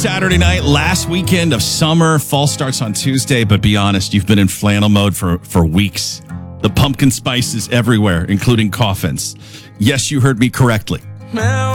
Saturday night, last weekend of summer. Fall starts on Tuesday, but be honest, you've been in flannel mode for weeks. The pumpkin spice is everywhere, including coffins. Yes, you heard me correctly.